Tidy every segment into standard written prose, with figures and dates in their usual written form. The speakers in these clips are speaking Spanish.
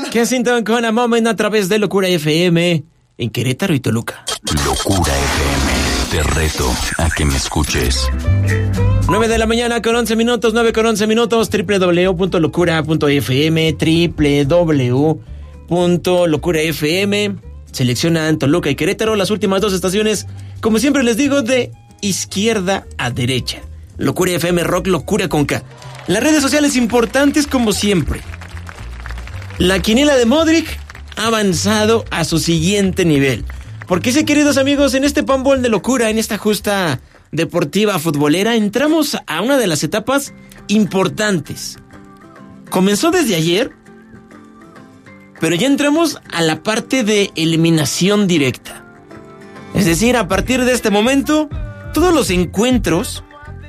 Kensington con A Moment a través de Locura FM en Querétaro y Toluca. Locura FM, te reto a que me escuches. 9 de la mañana con 11 minutos, 9 con 11 minutos, www.locura.fm, www.locura.fm. Seleccionan Toluca y Querétaro, las últimas dos estaciones, como siempre les digo, de izquierda a derecha. Locura FM Rock, Locura con K. Las redes sociales importantes como siempre. La quiniela de Modric ha avanzado a su siguiente nivel. Porque sí, queridos amigos, en este Panball de Locura, en esta justa deportiva futbolera, entramos a una de las etapas importantes. Comenzó desde ayer, pero ya entramos a la parte de eliminación directa. Es decir, a partir de este momento, todos los encuentros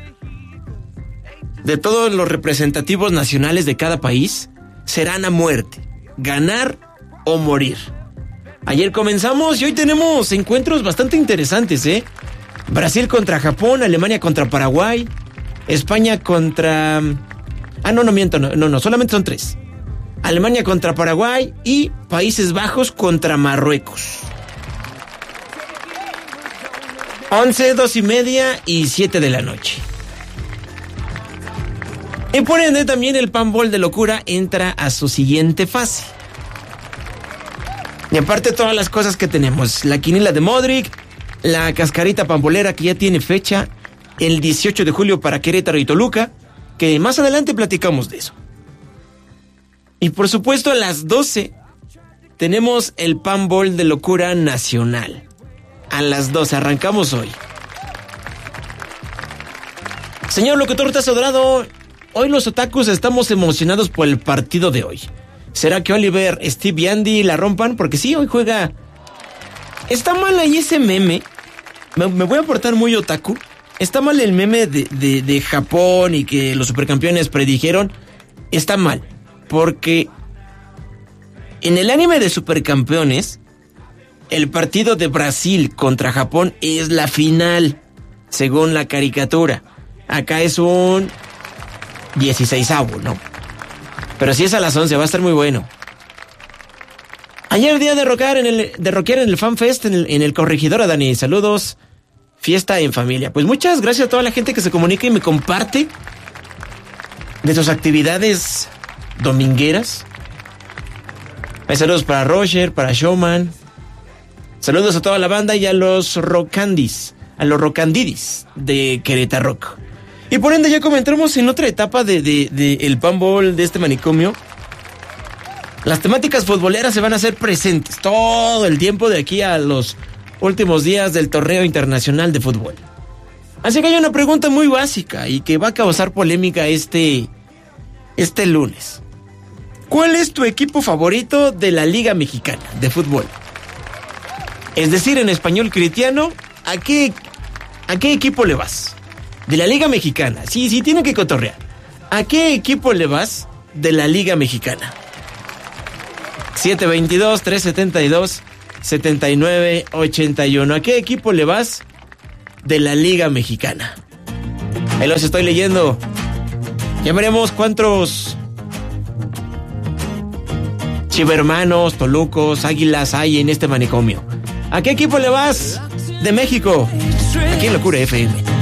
de todos los representativos nacionales de cada país serán a muerte, ganar o morir. Ayer comenzamos y hoy tenemos encuentros bastante interesantes, Brasil contra Japón, Alemania contra Paraguay, España contra... No, solamente son 3. Alemania contra Paraguay y Países Bajos contra Marruecos. 11, 2:30 y 7 de la noche. Y por ende también el Panball de Locura entra a su siguiente fase. Y aparte todas las cosas que tenemos, la quiniela de Modric, la cascarita pambolera que ya tiene fecha, el 18 de julio para Querétaro y Toluca, que más adelante platicamos de eso. Y por supuesto a las 12 tenemos el Panball de Locura Nacional. A las 12 arrancamos hoy. Señor locutor Tazo Dorado, hoy los otakus estamos emocionados por el partido de hoy. ¿Será que Oliver, Steve y Andy la rompan? Porque sí, hoy juega... Está mal ahí ese meme. Me voy a portar muy otaku. Está mal el meme de Japón y que los supercampeones predijeron. Está mal. Porque en el anime de supercampeones, el partido de Brasil contra Japón es la final, según la caricatura. Acá es un 16avo, ¿no? Pero si es a las 11, va a estar muy bueno. Ayer día de rockear en el FanFest en el Corregidora, Dani. Saludos. Fiesta en familia. Pues muchas gracias a toda la gente que se comunica y me comparte de sus actividades domingueras. Hay saludos para Roger, para Showman. Saludos a toda la banda y a los rockandis, a los rockandidis de Querétaro Rock. Y por ende ya entramos en otra etapa de el Panball de este manicomio. Las temáticas futboleras se van a hacer presentes todo el tiempo de aquí a los últimos días del torneo internacional de fútbol. Así que hay una pregunta muy básica y que va a causar polémica este lunes. ¿Cuál es tu equipo favorito de la Liga Mexicana de fútbol? Es decir, en español cristiano, ¿a qué equipo le vas? De la Liga Mexicana. Sí, tiene que cotorrear. ¿A qué equipo le vas de la Liga Mexicana? 722-372-7981. ¿A qué equipo le vas de la Liga Mexicana? Ahí los estoy leyendo. Ya veremos cuántos chivermanos, tolucos, águilas hay en este manicomio. ¿A qué equipo le vas de México? Aquí en Locura FM.